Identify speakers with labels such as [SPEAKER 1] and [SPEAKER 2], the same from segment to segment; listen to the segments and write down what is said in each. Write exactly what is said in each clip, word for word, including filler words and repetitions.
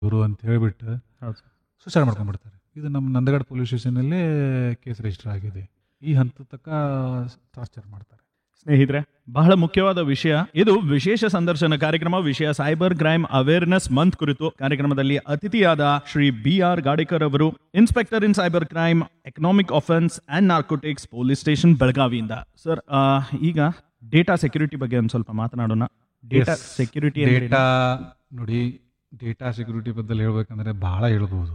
[SPEAKER 1] ಇವರು ಅಂತ ಹೇಳಿಬಿಟ್ಟು
[SPEAKER 2] ಹೌದು ಸರ್.
[SPEAKER 1] ಸುಸೈಡ್ ಮಾಡ್ಕೊಂಡ್ಬಿಡ್ತಾರೆ. ಇದು ನಮ್ಮ ನಂದಗಡ ಪೊಲೀಸ್ ಸ್ಟೇಷನಲ್ಲೇ ಕೇಸ್ ರಿಜಿಸ್ಟರ್ ಆಗಿದೆ. ಈ ಹಂತದ ತನಕ ಟಾರ್ಚರ್ ಮಾಡ್ತಾರೆ.
[SPEAKER 2] ಸ್ನೇಹಿತರೆ, ಬಹಳ ಮುಖ್ಯವಾದ ವಿಷಯ ಇದು. ವಿಶೇಷ ಸಂದರ್ಶನ ಕಾರ್ಯಕ್ರಮ, ವಿಷಯ ಸೈಬರ್ ಕ್ರೈಮ್ ಅವೇರ್ನೆಸ್ ಮಂತ್ ಕುರಿತು. ಕಾರ್ಯಕ್ರಮದಲ್ಲಿ ಅತಿಥಿಯಾದ ಶ್ರೀ ಬಿ ಆರ್ ಗಾಡಿಕರ್ ಅವರು, inspector in cyber crime, economic offence and narcotics, police station ಬೆಳಗಾವಿಯಿಂದ. Sir, ಈಗ ಡೇಟಾ ಸೆಕ್ಯೂರಿಟಿ ಬಗ್ಗೆ ಒಂದು ಸ್ವಲ್ಪ ಮಾತನಾಡೋಣ. ಡೇಟಾ ಸೆಕ್ಯೂರಿಟಿ
[SPEAKER 1] ಡೇಟಾ ನೋಡಿ, ಡೇಟಾ ಸೆಕ್ಯೂರಿಟಿ ಬಗ್ಗೆ ಹೇಳ್ಬೇಕಂದ್ರೆ ಬಹಳ ಹೇಳ್ಬೋದು.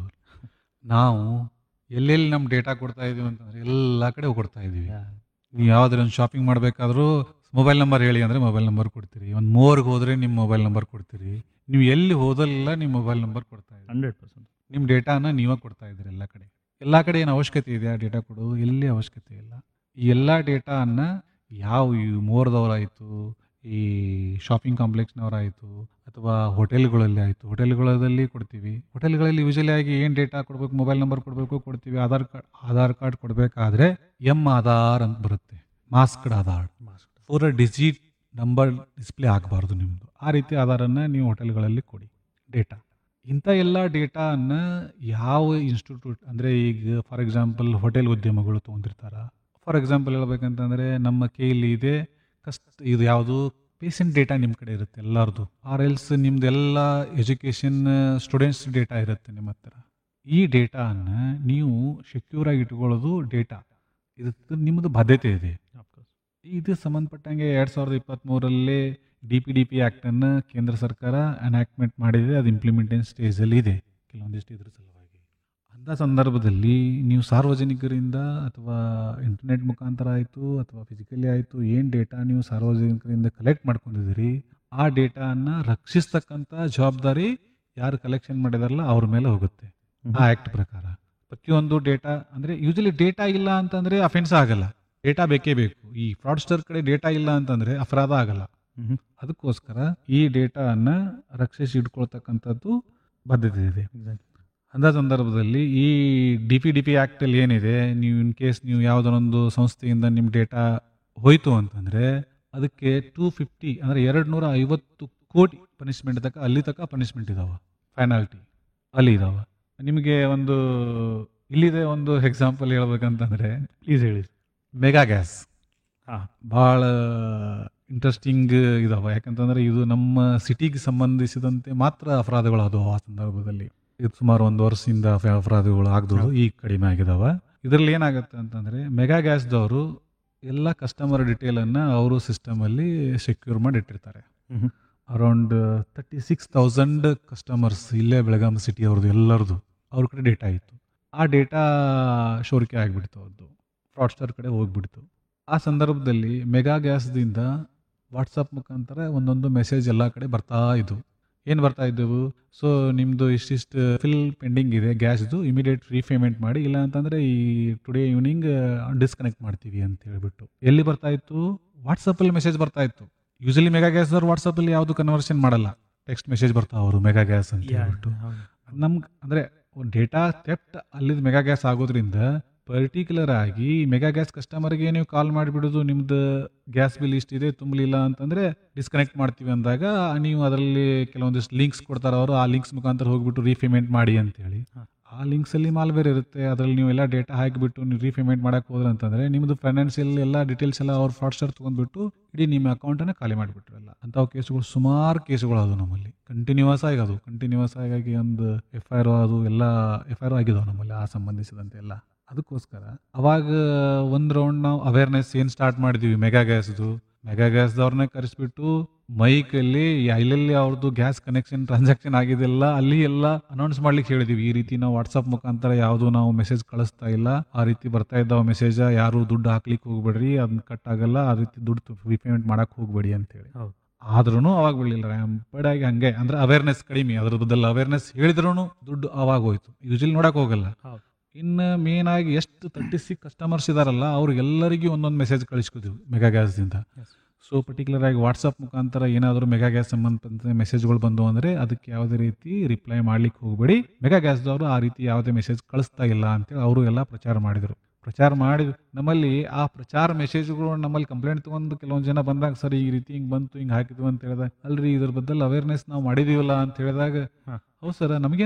[SPEAKER 1] ನಾವು ಎಲ್ಲೆಲ್ಲಿ ನಮ್ಮ ಡೇಟಾ ಕೊಡ್ತಾ ಇದೀವಿ ಅಂತಂದ್ರೆ ಎಲ್ಲ ಕಡೆ ಕೊಡ್ತಾ ಇದೀವಿ. ನೀವು ಯಾವುದ್ರ ಒಂದು ಶಾಪಿಂಗ್ ಮಾಡಬೇಕಾದ್ರೂ ಮೊಬೈಲ್ ನಂಬರ್ ಹೇಳಿ ಅಂದರೆ ಮೊಬೈಲ್ ನಂಬರ್ ಕೊಡ್ತೀರಿ. ಒಂದು ಮೋರ್ಗೆ ಹೋದರೆ ನಿಮ್ಮ ಮೊಬೈಲ್ ನಂಬರ್ ಕೊಡ್ತೀರಿ. ನೀವು ಎಲ್ಲಿ ಹೋದಲ್ಲ ನಿಮ್ಮ ಮೊಬೈಲ್ ನಂಬರ್ ಕೊಡ್ತಾ ಇದ್ದೀರಿ.
[SPEAKER 2] ಹಂಡ್ರೆಡ್ ಪರ್ಸೆಂಟ್
[SPEAKER 1] ನಿಮ್ಮ ಡೇಟಾನ ನೀವೇ ಕೊಡ್ತಾ ಇದ್ದೀರಿ ಎಲ್ಲ ಕಡೆ. ಎಲ್ಲ ಕಡೆ ಏನು ಅವಶ್ಯಕತೆ ಇದೆಯಾ ಡೇಟಾ ಕೊಡೋದು? ಎಲ್ಲಿ ಅವಶ್ಯಕತೆ ಇಲ್ಲ. ಈ ಎಲ್ಲ ಡೇಟಾನ ಯಾವ ಈ ಮೋರ್ದವರಾಯಿತು, ಈ ಶಾಪಿಂಗ್ ಕಾಂಪ್ಲೆಕ್ಸ್ನವರಾಯಿತು, ಅಥವಾ ಹೋಟೆಲ್ಗಳಲ್ಲಿ ಆಯಿತು, ಹೋಟೆಲ್ಗಳಲ್ಲಿ ಕೊಡ್ತೀವಿ. ಹೋಟೆಲ್ಗಳಲ್ಲಿ ಯೂಶಲಿ ಆಗಿ ಏನು ಡೇಟಾ ಕೊಡಬೇಕು, ಮೊಬೈಲ್ ನಂಬರ್ ಕೊಡಬೇಕು, ಕೊಡ್ತೀವಿ. ಆಧಾರ್ ಕಾರ್ಡ್ ಆಧಾರ್ ಕಾರ್ಡ್ ಕೊಡಬೇಕಾದ್ರೆ ಎಮ್ ಆಧಾರ್ ಅಂತ ಬರುತ್ತೆ, masked Aadhaar. Four digit number display ಆಗಬಾರ್ದು ನಿಮ್ಮದು. ಆ ರೀತಿ ಆಧಾರನ್ನು ನೀವು ಹೋಟೆಲ್ಗಳಲ್ಲಿ ಕೊಡಿ ಡೇಟಾ. ಇಂಥ ಎಲ್ಲ ಡೇಟಾನ ಯಾವ ಇನ್ಸ್ಟಿಟ್ಯೂಟ್ ಅಂದರೆ, ಈಗ ಫಾರ್ ಎಕ್ಸಾಂಪಲ್ ಹೋಟೆಲ್ ಉದ್ಯಮಗಳು ತೊಗೊಂಡಿರ್ತಾರೆ. ಫಾರ್ ಎಕ್ಸಾಂಪಲ್ ಹೇಳ್ಬೇಕಂತಂದರೆ ನಮ್ಮ ಕೈಯಲ್ಲಿ ಇದೆ ಕಸ್ಟ್ ಇದು ಯಾವುದು ಪೇಷಂಟ್ ಡೇಟಾ ನಿಮ್ಮ ಕಡೆ ಇರುತ್ತೆ ಎಲ್ಲರದು. ಆರ್ ಎಲ್ಸ್ ನಿಮ್ದೆಲ್ಲ ಎಜುಕೇಷನ್ ಸ್ಟೂಡೆಂಟ್ಸ್ ಡೇಟಾ ಇರುತ್ತೆ ನಿಮ್ಮ ಹತ್ರ. ಈ ಡೇಟಾನ ನೀವು ಸೆಕ್ಯೂರ್ ಆಗಿ ಇಟ್ಕೊಳ್ಳೋದು ಡೇಟಾ, ಇದು ನಿಮ್ಮದು ಬಾಧ್ಯತೆ ಇದೆ. ಇದು ಸಂಬಂಧಪಟ್ಟಂಗೆ ಎರಡು ಸಾವಿರದ ಇಪ್ಪತ್ತ್ಮೂರರಲ್ಲಿ ಡಿ ಪಿ ಡಿ ಪಿ ಆ್ಯಕ್ಟನ್ನು ಕೇಂದ್ರ ಸರ್ಕಾರ ಅನಾಕ್ಟ್ಮೆಂಟ್ ಮಾಡಿದೆ. ಅದು ಇಂಪ್ಲಿಮೆಂಟೇಷನ್ ಸ್ಟೇಜಲ್ಲಿ ಇದೆ ಕೆಲವೊಂದಿಷ್ಟು ಇದ್ರ ಸಲುವಾಗಿ. ಅಂಥ ಸಂದರ್ಭದಲ್ಲಿ ನೀವು ಸಾರ್ವಜನಿಕರಿಂದ ಅಥವಾ ಇಂಟರ್ನೆಟ್ ಮುಖಾಂತರ ಆಯಿತು ಅಥವಾ ಫಿಸಿಕಲಿ ಆಯಿತು ಏನು ಡೇಟಾ ನೀವು ಸಾರ್ವಜನಿಕರಿಂದ ಕಲೆಕ್ಟ್ ಮಾಡ್ಕೊಂಡಿದ್ದೀರಿ, ಆ ಡೇಟಾನ ರಕ್ಷಿಸ್ತಕ್ಕಂಥ ಜವಾಬ್ದಾರಿ ಯಾರು ಕಲೆಕ್ಷನ್ ಮಾಡಿದಾರಲ್ಲ ಅವ್ರ ಮೇಲೆ ಹೋಗುತ್ತೆ ಆ ಆ್ಯಕ್ಟ್ ಪ್ರಕಾರ. ಪ್ರತಿಯೊಂದು ಡೇಟಾ ಅಂದರೆ ಯೂಶಲಿ ಡೇಟಾ ಇಲ್ಲ ಅಂತಂದರೆ ಅಫೆನ್ಸ್ ಆಗಲ್ಲ, ಡೇಟಾ ಬೇಕೇ ಬೇಕು. ಈ ಫ್ರಾಡ್ಸ್ಟರ್ ಕಡೆ ಡೇಟಾ ಇಲ್ಲ ಅಂತಂದರೆ ಅಪರಾಧ ಆಗಲ್ಲ. ಅದಕ್ಕೋಸ್ಕರ ಈ ಡೇಟಾನ ರಕ್ಷಿಸಿ ಇಟ್ಕೊಳ್ತಕ್ಕಂಥದ್ದು ಬಾಧ್ಯತೆ ಇದೆ. ಅಂಥ ಸಂದರ್ಭದಲ್ಲಿ ಈ ಡಿ ಪಿ ಡಿ ಪಿ ಆ್ಯಕ್ಟಲ್ಲಿ ಏನಿದೆ, ನೀವು ಇನ್ ಕೇಸ್ ನೀವು ಯಾವುದೊಂದು ಸಂಸ್ಥೆಯಿಂದ ನಿಮ್ಮ ಡೇಟಾ ಹೋಯಿತು ಅಂತಂದರೆ ಅದಕ್ಕೆ ಟೂ ಫಿಫ್ಟಿ ಅಂದರೆ ಎರಡು ನೂರ ಐವತ್ತು ಕೋಟಿ ಪನಿಷ್ಮೆಂಟ್ ತನಕ, ಅಲ್ಲಿ ತನಕ ಪನಿಷ್ಮೆಂಟ್ ಇದಾವೆ, ಫೆನಾಲ್ಟಿ ಅಲ್ಲಿ ಇದಾವೆ. ನಿಮಗೆ ಒಂದು ಇಲ್ಲಿದೆ ಒಂದು ಎಕ್ಸಾಂಪಲ್ ಹೇಳ್ಬೇಕಂತಂದರೆ, ಪ್ಲೀಸ್ ಹೇಳಿ. ಮೆಗಾ ಗ್ಯಾಸ್ ಹಾಂ ಭಾಳ ಇಂಟ್ರೆಸ್ಟಿಂಗ್ ಇದಾವೆ. ಯಾಕಂತಂದರೆ ಇದು ನಮ್ಮ ಸಿಟಿಗೆ ಸಂಬಂಧಿಸಿದಂತೆ ಮಾತ್ರ ಅಪರಾಧಗಳು ಆದವು ಆ ಸಂದರ್ಭದಲ್ಲಿ. ಇದು ಸುಮಾರು ಒಂದು ವರ್ಷದಿಂದ ಅಪರಾಧಗಳು ಆಗ್ದವು, ಈಗ ಕಡಿಮೆ ಆಗಿದಾವೆ. ಇದರಲ್ಲಿ ಏನಾಗುತ್ತೆ ಅಂತಂದರೆ, ಮೆಗಾ ಗ್ಯಾಸ್ದವರು ಎಲ್ಲ ಕಸ್ಟಮರ್ ಡಿಟೇಲನ್ನು ಅವರು ಸಿಸ್ಟಮಲ್ಲಿ ಸೆಕ್ಯೂರ್ ಮಾಡಿ ಇಟ್ಟಿರ್ತಾರೆ. Around thirty six thousand customers ಇಲ್ಲೇ ಬೆಳಗಾಂ ಸಿಟಿ ಅವ್ರದ್ದು ಎಲ್ಲರದು ಅವ್ರ ಕಡೆ ಡೇಟಾ ಇತ್ತು. ಆ ಡೇಟಾ ಶೋರಿಕೆ ಆಗಿಬಿಡ್ತು, ಅವ್ರದ್ದು ಫ್ರಾಡ್ಸ್ಟರ್ ಕಡೆ ಹೋಗ್ಬಿಡ್ತು. ಆ ಸಂದರ್ಭದಲ್ಲಿ ಮೆಗಾ ಗ್ಯಾಸ್ದಿಂದ ವಾಟ್ಸಪ್ ಮುಖಾಂತರ ಒಂದೊಂದು ಮೆಸೇಜ್ ಎಲ್ಲ ಕಡೆ ಬರ್ತಾ ಇದ್ವು. ಏನು ಬರ್ತಾ ಇದ್ದವು, ಸೊ ನಿಮ್ಮದು ಇಷ್ಟಿಷ್ಟು ಫಿಲ್ ಪೆಂಡಿಂಗ್ ಇದೆ ಗ್ಯಾಸ್ದು, ಇಮಿಡಿಯೇಟ್ ರೀಪೇಮೆಂಟ್ ಮಾಡಿ, ಇಲ್ಲ ಅಂತಂದರೆ ಈ ಟುಡೇ ಈವ್ನಿಂಗ್ ಡಿಸ್ಕನೆಕ್ಟ್ ಮಾಡ್ತೀವಿ ಅಂತ ಹೇಳ್ಬಿಟ್ಟು. ಎಲ್ಲಿ ಬರ್ತಾ ಇತ್ತು? ವಾಟ್ಸಪ್ಪಲ್ಲಿ ಮೆಸೇಜ್ ಬರ್ತಾ ಇತ್ತು. ಯೂಶಲಿ ಮೆಗಾ ಗ್ಯಾಸ್ದವ್ರು ವಾಟ್ಸಪ್ಪಲ್ಲಿ ಯಾವುದು ಕನ್ವರ್ಷನ್ ಮಾಡಲ್ಲ, ಟೆಕ್ಸ್ಟ್ ಮೆಸೇಜ್ ಬರ್ತಾವೆ ಅವರು ಮೆಗಾ ಗ್ಯಾಸ್ ಅಂತ ಹೇಳ್ಬಿಟ್ಟು. ನಮ್ಗೆ ಅಂದರೆ ಡೇಟಾ ಥೆಫ್ಟ್ ಅಲ್ಲಿದ್ದು ಮೆಗಾ ಗ್ಯಾಸ್ ಆಗೋದ್ರಿಂದ ಪರ್ಟಿಕ್ಯುಲರ್ ಆಗಿ ಮೆಗಾ ಗ್ಯಾಸ್ ಕಸ್ಟಮರ್ಗೆ ನೀವು ಕಾಲ್ ಮಾಡಿಬಿಡೋದು, ನಿಮ್ದು ಗ್ಯಾಸ್ ಬಿಲ್ ಇಷ್ಟಿದೆ ತುಂಬಲಿಲ್ಲ ಅಂತಂದರೆ ಡಿಸ್ಕನೆಕ್ಟ್ ಮಾಡ್ತೀವಿ ಅಂದಾಗ ನೀವು ಅದರಲ್ಲಿ ಕೆಲವೊಂದಿಷ್ಟು ಲಿಂಕ್ಸ್ ಕೊಡ್ತಾರೆ ಅವರು, ಆ ಲಿಂಕ್ಸ್ ಮುಖಾಂತರ ಹೋಗ್ಬಿಟ್ಟು ರೀಪೇಮೆಂಟ್ ಮಾಡಿ ಅಂತೇಳಿ. ಆ ಲಿಂಕ್ಸಲ್ಲಿ ಮಾಲ್ವೇರ್ ಇರುತ್ತೆ, ಅದರಲ್ಲಿ ನೀವು ಎಲ್ಲ ಡೇಟಾ ಹಾಕಿಬಿಟ್ಟು ನೀವು ರೀಪೇಮೆಂಟ್ ಮಾಡೋಕ್ಕೆ ಹೋದ್ರೆ ಅಂತಂದರೆ ನಿಮ್ಮದು ಫೈನಾನ್ಷಿಯಲ್ ಎಲ್ಲ ಡೀಟೇಲ್ಸ್ ಎಲ್ಲ ಅವ್ರು ಫ್ರಾಡ್ಸ್ಟರ್ ತೊಗೊಂಡ್ಬಿಟ್ಟು ಇಡೀ ನಿಮ್ಮ ಅಕೌಂಟನ್ನು ಖಾಲಿ ಮಾಡಿಬಿಟ್ರಲ್ಲ. ಅಂಥವು ಕೇಸುಗಳು ಸುಮಾರು ಕೇಸುಗಳು ಅದು ನಮ್ಮಲ್ಲಿ ಕಂಟಿನ್ಯೂಸ್ ಆಗಿ, ಅದು ಕಂಟಿನ್ಯೂಸ್ ಆಗಿ ಒಂದು ಎಫ್ ಐ ಆರ್ ಅದು ಎಲ್ಲ ಎಫ್ ಐ ಆರ್ ಆಗಿದಾವೆ ನಮ್ಮಲ್ಲಿ ಆ ಸಂಬಂಧಿಸಿದಂತೆ ಎಲ್ಲ. ಅದಕ್ಕೋಸ್ಕರ ಅವಾಗ ಒಂದು ರೌಂಡ್ ನಾವು ಅವೇರ್ನೆಸ್ ಏನು ಸ್ಟಾರ್ಟ್ ಮಾಡಿದ್ವಿ ಮೆಗಾ ಗ್ಯಾಸ್ದು. ಮೆಗಾ ಗ್ಯಾಸ್ದವ್ರನ್ನ ಕರೆಸ್ಬಿಟ್ಟು ಮೈಕಲ್ಲಿ ಎಲ್ಲೆಲ್ಲಿ ಅವ್ರದ್ದು ಗ್ಯಾಸ್ ಕನೆಕ್ಷನ್ ಟ್ರಾನ್ಸಾಕ್ಷನ್ ಆಗಿದೆಲ್ಲ ಅಲ್ಲಿ ಎಲ್ಲ ಅನೌನ್ಸ್ ಮಾಡ್ಲಿಕ್ಕೆ ಹೇಳಿದೀವಿ. ಈ ರೀತಿ ನಾವು ವಾಟ್ಸಪ್ ಮುಖಾಂತರ ಯಾವುದು ನಾವು ಮೆಸೇಜ್ ಕಳಿಸ್ತಾ ಇಲ್ಲ, ಆ ರೀತಿ ಬರ್ತಾ ಇದ್ದಾವೆ ಮೆಸೇಜ್, ಯಾರು ದುಡ್ಡು ಹಾಕ್ಲಿಕ್ಕೆ ಹೋಗ್ಬೇಡ್ರಿ, ಅದನ್ನ ಕಟ್ ಆಗಲ್ಲ, ಆ ರೀತಿ ದುಡ್ಡು ರೀಪೇಮೆಂಟ್ ಮಾಡಕ್ಕೆ ಹೋಗ್ಬೇಡಿ ಅಂತೇಳಿ. ಆದ್ರೂ ಅವಾಗ ಬಿಡಲಿಲ್ಲ, ರ್ಯಾಂಪಡ್ ಆಗಿ ಹಂಗೆ. ಅಂದ್ರೆ ಅವೇರ್ನೆಸ್ ಕಡಿಮೆ, ಅದ್ರ ಬದಲು ಅವೇರ್ನೆಸ್ ಹೇಳಿದ್ರೂ ದುಡ್ಡು ಅವಾಗ ಹೋಯ್ತು. ಯೂಶಲಿ ನೋಡಕ್ ಹೋಗಲ್ಲ. ಇನ್ನು ಮೇನ್ ಆಗಿ ಎಷ್ಟು ತರ್ಟಿ ಸಿಕ್ಸ್ ಕಸ್ಟಮರ್ಸ್ ಇದಾರಲ್ಲ ಅವ್ರಿಗೆಲ್ಲರಿಗೂ ಒಂದೊಂದು ಮೆಸೇಜ್ ಕಳಿಸ್ಕೊತೀವಿ ಮೆಗಾ ಗ್ಯಾಸ್ದಿಂದ. ಸೊ ಪರ್ಟಿಕ್ಯುಲರ್ ಆಗಿ ವಾಟ್ಸಪ್ ಮುಖಾಂತರ ಏನಾದರೂ ಮೆಗಾ ಗ್ಯಾಸ್ ಸಂಬಂಧಪಟ್ಟ ಮೆಸೇಜ್ಗಳು ಬಂದು ಅಂದರೆ ಅದಕ್ಕೆ ಯಾವುದೇ ರೀತಿ ರಿಪ್ಲೈ ಮಾಡ್ಲಿಕ್ಕೆ ಹೋಗಬೇಡಿ, ಮೆಗಾ ಗ್ಯಾಸ್ದವರು ಆ ರೀತಿ ಯಾವುದೇ ಮೆಸೇಜ್ ಕಳಿಸ್ತಾ ಇಲ್ಲ ಅಂತೇಳಿ ಅವರು ಎಲ್ಲ ಪ್ರಚಾರ ಮಾಡಿದರು. ಪ್ರಚಾರ ಮಾಡಿ ನಮ್ಮಲ್ಲಿ ಆ ಪ್ರಚಾರ ಮೆಸೇಜ್ಗಳು ನಮ್ಮಲ್ಲಿ ಕಂಪ್ಲೇಂಟ್ ತೊಗೊಂಡು ಕೆಲವೊಂದು ಜನ ಬಂದಾಗ, ಸರ್ ಈ ರೀತಿ ಹಿಂಗೆ ಬಂತು ಹಿಂಗೆ ಹಾಕಿದ್ವಿ ಅಂತ ಹೇಳಿದಾಗ, ಅಲ್ರಿ ಇದ್ರ ಬದಲು ಅವೇರ್ನೆಸ್ ನಾವು ಮಾಡಿದೀವಲ್ಲ ಅಂತ ಹೇಳಿದಾಗ, ಹೌದು ಸರ್, ನಮಗೆ